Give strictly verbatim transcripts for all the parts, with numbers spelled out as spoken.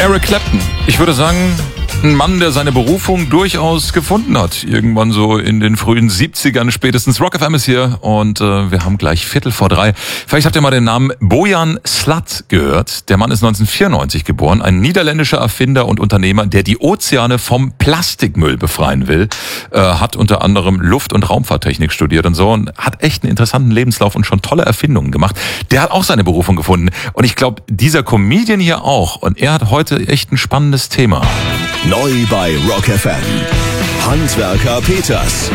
Eric Clapton. Ich würde sagen, ein Mann, der seine Berufung durchaus gefunden hat. Irgendwann so in den frühen siebzigern spätestens. Rock F M ist hier und äh, wir haben gleich Viertel vor drei. Vielleicht habt ihr mal den Namen Bojan Slat gehört. Der Mann ist neunzehnhundertvierundneunzig geboren. Ein niederländischer Erfinder und Unternehmer, der die Ozeane vom Plastikmüll befreien will. Äh, hat unter anderem Luft- und Raumfahrttechnik studiert und so. Und hat echt einen interessanten Lebenslauf und schon tolle Erfindungen gemacht. Der hat auch seine Berufung gefunden. Und ich glaube, dieser Comedian hier auch. Und er hat heute echt ein spannendes Thema. Neu bei Rock F M. Handwerker Peters.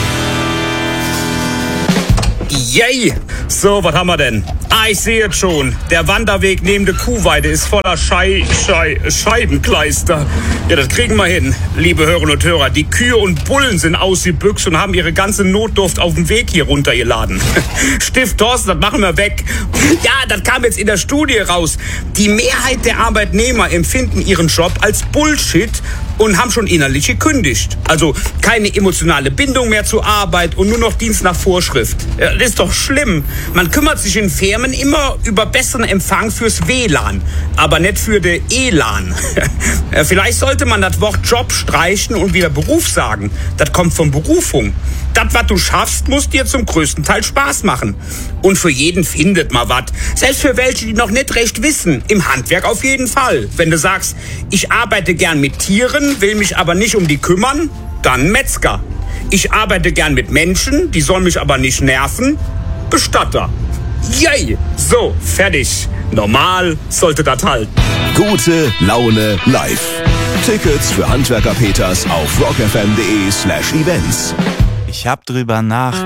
Yay! So, was haben wir denn? Ah, ich sehe es schon. Der Wanderweg neben der Kuhweide ist voller Schei, Schei, Scheibenkleister. Ja, das kriegen wir hin, liebe Hörerinnen und Hörer. Die Kühe und Bullen sind ausgebüxt und haben ihre ganze Notdurft auf dem Weg hier runtergeladen. Stift Thorsten, das machen wir weg. Ja, das kam jetzt in der Studie raus. Die Mehrheit der Arbeitnehmer empfinden ihren Job als Bullshit und haben schon innerlich gekündigt. Also keine emotionale Bindung mehr zur Arbeit und nur noch Dienst nach Vorschrift. Ja, das ist doch schlimm. Man kümmert sich in Firmen immer über besseren Empfang fürs W L A N, aber nicht für den Elan. Ja, vielleicht sollte man das Wort Job streichen und wieder Beruf sagen. Das kommt von Berufung. Das, was du schaffst, muss dir zum größten Teil Spaß machen. Und für jeden findet man was. Selbst für welche, die noch nicht recht wissen. Im Handwerk auf jeden Fall. Wenn du sagst, ich arbeite gern mit Tieren, will mich aber nicht um die kümmern, dann Metzger. Ich arbeite gern mit Menschen, die sollen mich aber nicht nerven, Bestatter. Yay! So, fertig. Normal sollte das halten. Gute Laune live. Tickets für Handwerker Peters auf rockfm.de slash events. Ich hab drüber nach.